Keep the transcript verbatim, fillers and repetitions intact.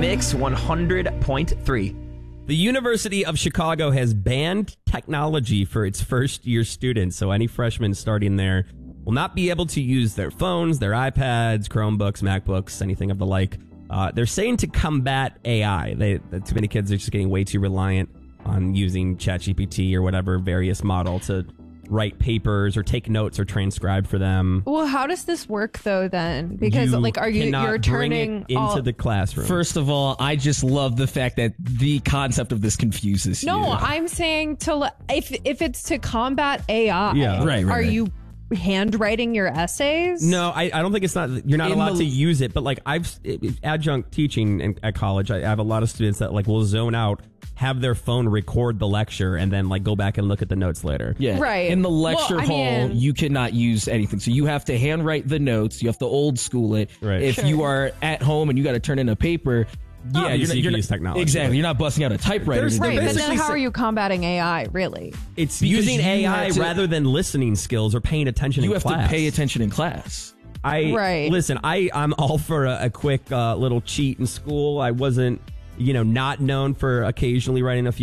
Mix one hundred point three. The University of Chicago has banned technology for its first-year students, so any freshmen starting there will not be able to use their phones, their iPads, Chromebooks, MacBooks, anything of the like. Uh, they're saying to combat A I. They, too many kids are just getting way too reliant on using ChatGPT or whatever various model to write papers or take notes or transcribe for them. Well, how does this work though then? Because You like, are you cannot you're bring it turning into all, the classroom? First of all, I just love the fact that the concept of this confuses No, you. I'm saying to le- if if it's to combat A I. Yeah. Right, right, Are right. you handwriting your essays? No, I, I don't think it's not. You're not In allowed the- to use it. But like I've adjunct teaching in, at college, I have a lot of students that like will zone out, have their phone record the lecture, and then like go back and look at the notes later. Yeah. Right. In the lecture Well, I hall, mean- you cannot use anything. So you have to handwrite the notes. You have to old school it. Right. If Sure. you are at home and you got to turn in a paper, yeah, Obviously, you're not, you you're can not- use technology. Exactly. You're not busting out a typewriter. There's- to do Right, it. but basically then how sa- are you combating A I, really? It's Because using you A I have to- rather than listening skills or paying attention. You in have class. to pay attention in class. I Right. listen. I I'm all for a, a quick uh, little cheat in school. I wasn't, you know, not known for occasionally writing a few